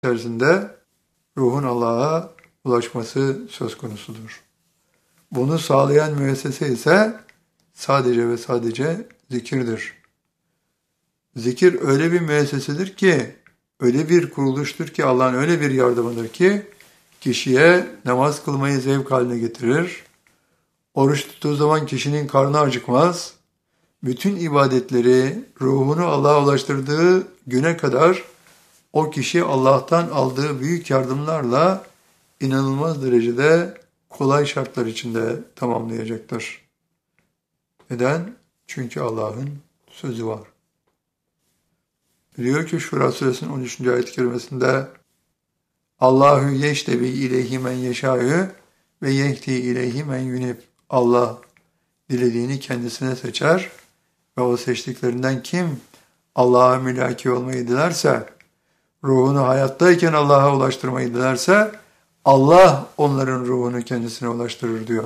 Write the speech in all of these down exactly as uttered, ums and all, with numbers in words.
içerisinde ruhun Allah'a ulaşması söz konusudur. Bunu sağlayan müessese ise sadece ve sadece zikirdir. Zikir öyle bir müessesedir ki, öyle bir kuruluştur ki, Allah'ın öyle bir yardımıdır ki, kişiye namaz kılmayı zevk haline getirir. Oruç tuttuğu zaman kişinin karnı acıkmaz. Bütün ibadetleri ruhunu Allah'a ulaştırdığı güne kadar o kişi Allah'tan aldığı büyük yardımlarla inanılmaz derecede kolay şartlar içinde tamamlayacaktır. Neden? Çünkü Allah'ın sözü var. Diyor ki Şura suresinin on üçüncü ayet-i kerimesinde Allahu yeştebi ileyhi men yeşâ'ü ve yehdi ileyhi men yunib. Allah dilediğini kendisine seçer ve o seçtiklerinden kim Allah'a mülaki olmayı dilerse, ruhunu hayattayken Allah'a ulaştırmayı dilerse, Allah onların ruhunu kendisine ulaştırır diyor.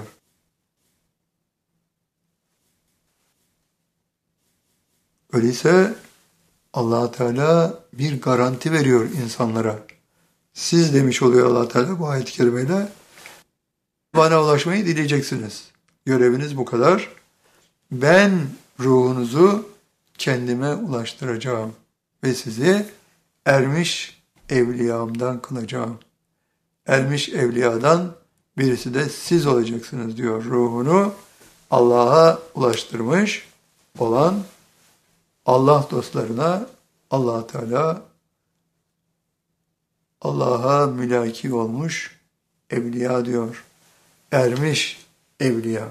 Öyleyse Allah Teala bir garanti veriyor insanlara. Siz demiş oluyor Allah Teala bu ayet-i kerimeyle, bana ulaşmayı dileyeceksiniz. Göreviniz bu kadar. Ben ruhunuzu kendime ulaştıracağım ve sizi ermiş evliyamdan kılacağım. Ermiş evliyadan birisi de siz olacaksınız diyor. Ruhunu Allah'a ulaştırmış olan Allah dostlarına Allah Teala Allah'a mülaki olmuş evliya diyor. Ermiş evliya.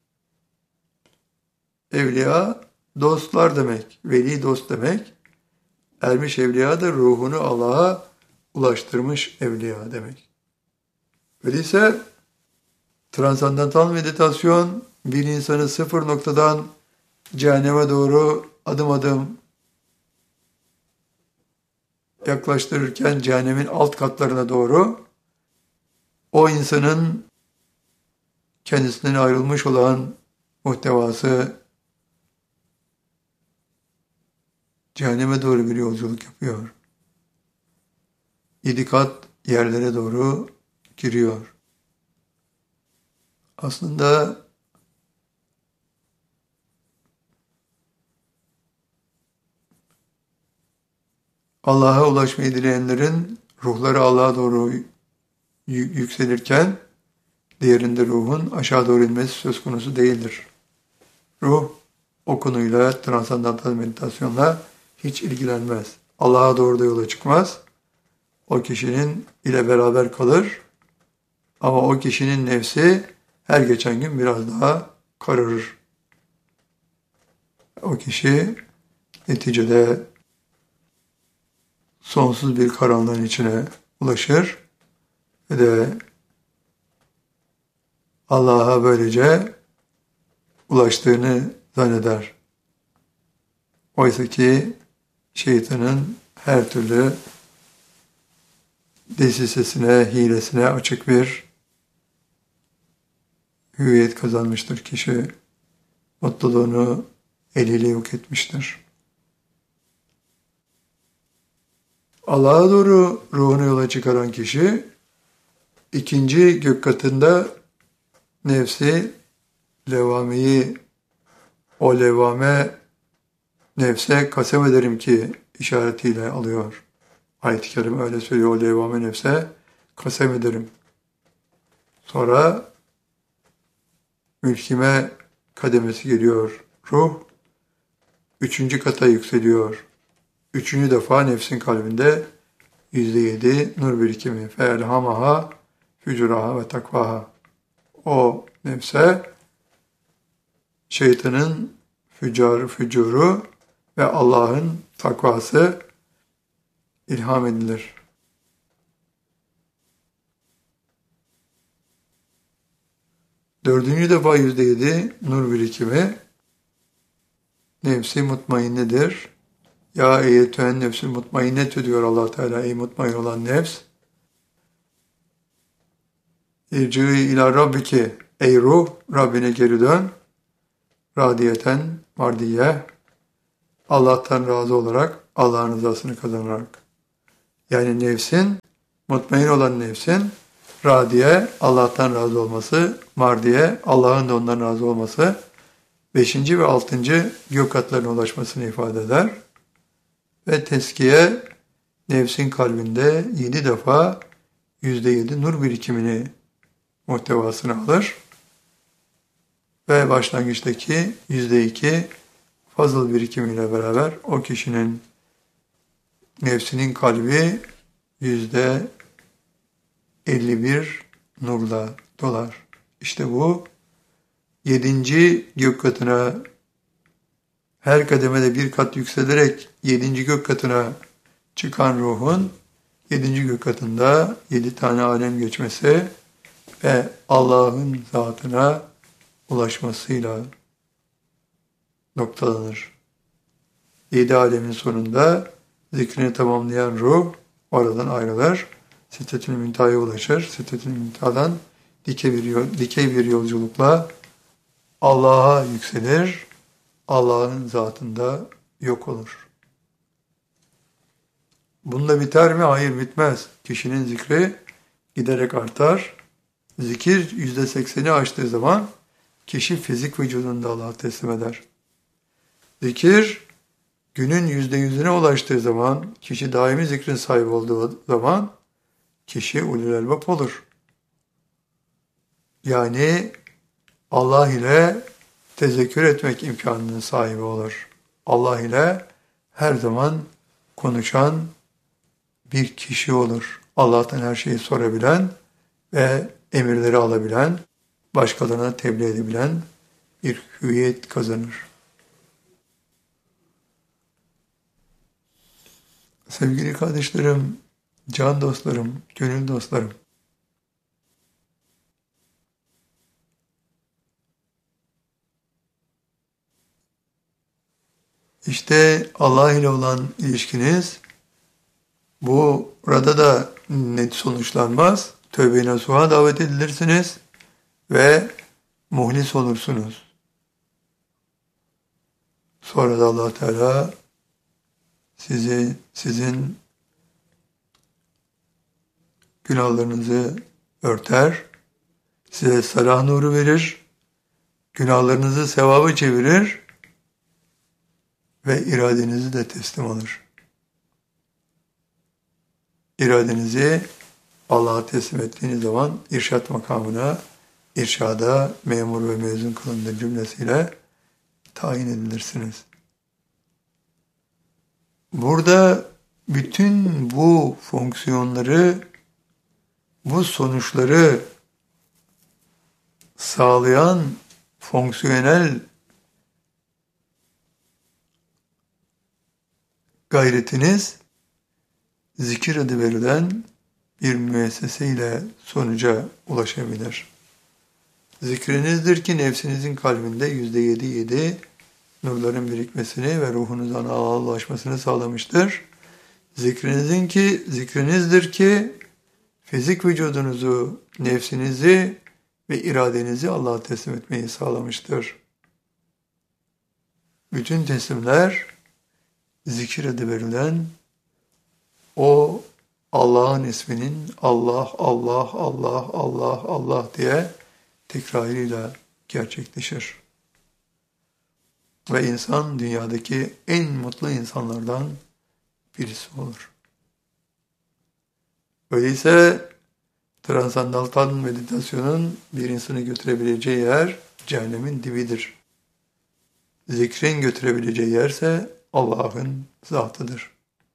Evliya dostlar demek, veli dost demek. Ermiş evliya da ruhunu Allah'a ulaştırmış evliya demek. Öyleyse transandantal meditasyon bir insanı sıfır noktadan cehenneme doğru adım adım yaklaştırırken cehennemin alt katlarına doğru o insanın kendisinden ayrılmış olan muhtevası cehenneme doğru bir yolculuk yapıyor. Yedi kat yerlere doğru giriyor. Aslında Allah'a ulaşmayı dileyenlerin ruhları Allah'a doğru yükselirken diğerinde ruhun aşağı doğru inmesi söz konusu değildir. Ruh o konuyla, transandantal meditasyonla hiç ilgilenmez. Allah'a doğru da yola çıkmaz. O kişinin ile beraber kalır. Ama o kişinin nefsi her geçen gün biraz daha kararır. O kişi neticede sonsuz bir karanlığın içine ulaşır ve de Allah'a böylece ulaştığını zanneder. Oysa ki şeytanın her türlü desisesine, hilesine açık bir hüviyet kazanmıştır kişi. Mutluluğunu eliyle yok etmiştir. Allah'a doğru ruhunu yola çıkaran kişi, ikinci gök katında nefsi, levameyi, o levame nefse kasem ederim ki işaretiyle alıyor. Ayet-i Kerime öyle söylüyor, o levame nefse kasem ederim. Sonra mülkime kademesi geliyor. Ruh, üçüncü kata yükseliyor. Üçüncü defa nefsin kalbinde yüzde yedi nur birikimi. Feelhamaha fücuraha ve takvaha. O nefse şeytanın fücar, fücuru ve Allah'ın takvası ilham edilir. Dördüncü defa yüzde yedi nur birikimi nefsi mutmainnedir. Ya eyyetühen nefsül mutmainnetü diyor Allah Teala. Ey mutmain olan nefs. İrci'i ila rabbiki. Ey ruh, Rabbine geri dön. Radiyeten, mardiye. Allah'tan razı olarak, Allah'ın rızasını kazanarak. Yani nefsin, mutmain olan nefsin, radiye, Allah'tan razı olması, mardiye, Allah'ın da ondan razı olması, beşinci ve altıncı gök katlarına ulaşmasını ifade eder. Ve teskiye, nefsin kalbinde yedi defa yüzde yedi nur birikimini muhtevasını alır. Ve başlangıçtaki yüzde iki fazıl birikimiyle beraber o kişinin nefsinin kalbi yüzde elli bir nurla dolar. İşte bu yedinci gök katına her kademede bir kat yükselerek yedinci gök katına çıkan ruhun yedinci gök katında yedi tane alem geçmesi ve Allah'ın zatına ulaşmasıyla noktalanır. Yedi alemin sonunda zikrini tamamlayan ruh oradan ayrılır. Siddetül Münteha'ya ulaşır. Siddetül Münteha'dan dikey bir, yol, dikey bir yolculukla Allah'a yükselir. Allah'ın zatında yok olur. Bunda biter mi? Hayır, bitmez. Kişinin zikri giderek artar. Zikir yüzde sekseni aştığı zaman kişi fizik vücudunda Allah'a teslim eder. Zikir günün yüzde yüzüne ulaştığı zaman, kişi daimi zikrin sahibi olduğu zaman kişi ulul elbap olur. Yani Allah ile tezekkür etmek imkanının sahibi olur. Allah ile her zaman konuşan bir kişi olur. Allah'tan her şeyi sorabilen ve emirleri alabilen, başkalarına tebliğ edebilen bir hüviyet kazanır. Sevgili kardeşlerim, can dostlarım, gönül dostlarım, İşte Allah ile olan ilişkiniz burada da net sonuçlanmaz. Tövbe-i nasuha davet edilirsiniz ve muhlis olursunuz. Sonra da Allah Teala sizi, sizin günahlarınızı örter, size salah nuru verir, günahlarınızı sevaba çevirir ve iradenizi de teslim alır. İradenizi Allah'a teslim ettiğiniz zaman irşat makamına, irşada memur ve mezun kılındığı cümlesiyle tayin edilirsiniz. Burada bütün bu fonksiyonları, bu sonuçları sağlayan fonksiyonel gayretiniz zikir adı verilen bir müesseseyle sonuca ulaşabilir. Zikrinizdir ki nefsinizin kalbinde yüzde yedi yedi nurların birikmesini ve ruhunuzdan Allah'a ulaşmasını sağlamıştır. Zikrinizin ki, zikrinizdir ki fizik vücudunuzu, nefsinizi ve iradenizi Allah'a teslim etmeyi sağlamıştır. Bütün teslimler zikir adı verilen o Allah'ın isminin Allah, Allah, Allah, Allah, Allah diye tekrarıyla gerçekleşir. Ve insan dünyadaki en mutlu insanlardan birisi olur. Öyleyse transandantal meditasyonun bir insanı götürebileceği yer cehennemin dibidir. Zikrin götürebileceği yerse Allah'ın zatıdır.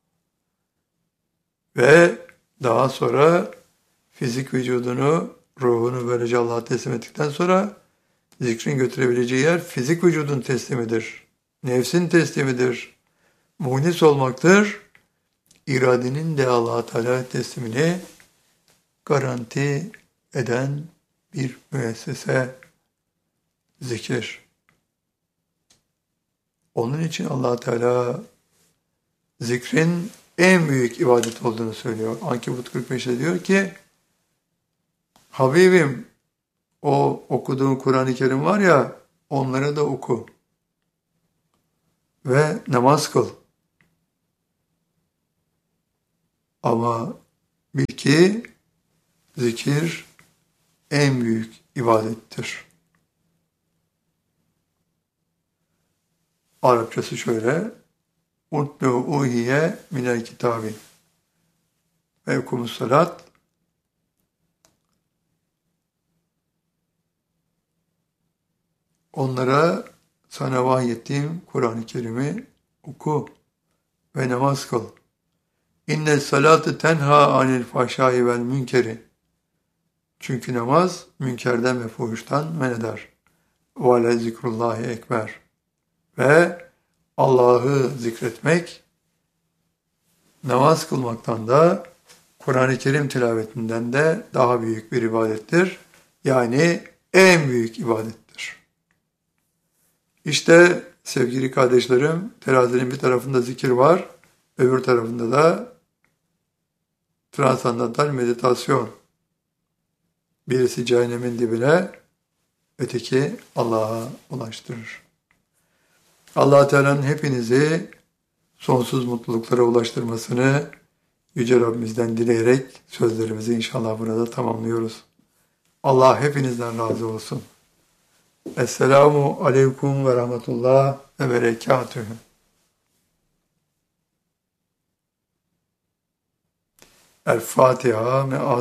Ve daha sonra fizik vücudunu, ruhunu böylece Allah'a teslim ettikten sonra zikrin götürebileceği yer fizik vücudun teslimidir. Nefsin teslimidir. Muhlis olmaktır. İradenin de Allah-u Teala teslimini garanti eden bir müessese zikir. Onun için Allah Teala zikrin en büyük ibadet olduğunu söylüyor. Ankebut kırk beşte diyor ki, Habibim, o okuduğun Kur'an-ı Kerim var ya, onları da oku ve namaz kıl. Ama bil ki zikir en büyük ibadettir. Arapçası şöyle: Utlu uhiye minel kitabi ve okumus salat. Onlara sana vahyettiğim Kur'an-ı Kerim'i oku ve namaz kıl. İnne salate tenha anil fahşai vel münkeri. Çünkü namaz münkerden ve fuhuştan men eder. Ve ale zikrullahi ekber. Ve Allah'ı zikretmek, namaz kılmaktan da, Kur'an-ı Kerim tilavetinden de daha büyük bir ibadettir. Yani en büyük ibadettir. İşte sevgili kardeşlerim, terazinin bir tarafında zikir var, öbür tarafında da transandantal meditasyon. Birisi cehennemin dibine, öteki Allah'a ulaştırır. Allah Teala'nın hepinizi sonsuz mutluluklara ulaştırmasını Yüce Rabbimizden dileyerek sözlerimizi inşallah burada tamamlıyoruz. Allah hepinizden razı olsun. Esselamu aleyküm ve rahmetullah ve berekatühü. El Fatiha.